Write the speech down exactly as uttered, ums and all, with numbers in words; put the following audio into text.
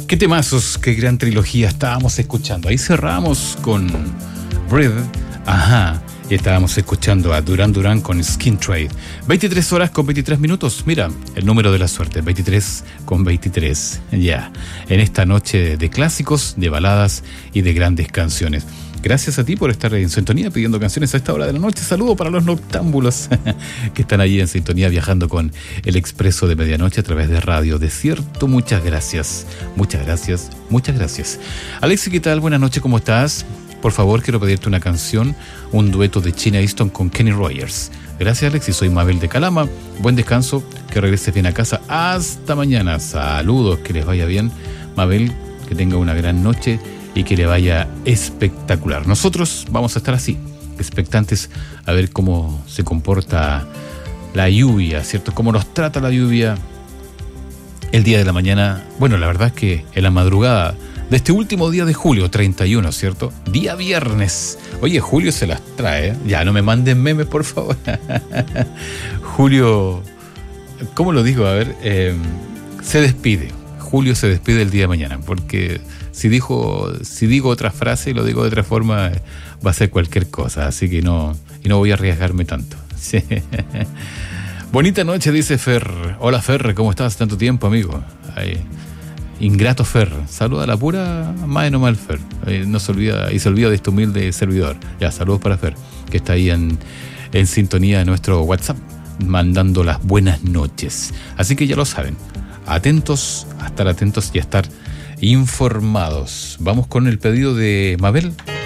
Qué temazos, qué gran trilogía estábamos escuchando. Ahí cerramos con Breathe, ajá, y estábamos escuchando a Duran Duran con Skin Trade. veintitrés horas con veintitrés minutos, mira, el número de la suerte, veintitrés con veintitrés, ya, yeah. En esta noche de clásicos, de baladas y de grandes canciones. Gracias a ti por estar en sintonía pidiendo canciones a esta hora de la noche. Saludo para los noctámbulos que están allí en sintonía viajando con el Expreso de Medianoche a través de Radio Desierto. Muchas gracias, muchas gracias, muchas gracias. Alexi, ¿qué tal? Buenas noches, ¿cómo estás? Por favor, quiero pedirte una canción, un dueto de China Easton con Kenny Rogers. Gracias, Alexi. Soy Mabel de Calama. Buen descanso, que regreses bien a casa. Hasta mañana. Saludos, que les vaya bien. Mabel, que tenga una gran noche y que le vaya espectacular. Nosotros vamos a estar así, expectantes a ver cómo se comporta la lluvia, ¿cierto? Cómo nos trata la lluvia el día de la mañana. Bueno, la verdad es que en la madrugada de este último día de julio, treinta y uno, ¿cierto? Día viernes. Oye, Julio se las trae, ¿eh? Ya, no me manden memes, por favor. Julio, ¿cómo lo digo? A ver, eh, se despide. Julio se despide el día de mañana, porque si dijo, si digo otra frase y lo digo de otra forma, va a ser cualquier cosa, así que no, y no voy a arriesgarme tanto. Sí. Bonita noche, dice Fer. Hola, Fer, ¿cómo estás? Tanto tiempo, amigo. Ay, ingrato Fer. Saluda a la pura más y no mal, Fer. Ay, no se olvida, y se olvida de este humilde servidor. Ya, saludos para Fer, que está ahí en, en sintonía de nuestro WhatsApp, mandando las buenas noches. Así que ya lo saben. Atentos, a estar atentos y a estar informados. Vamos con el pedido de Mabel.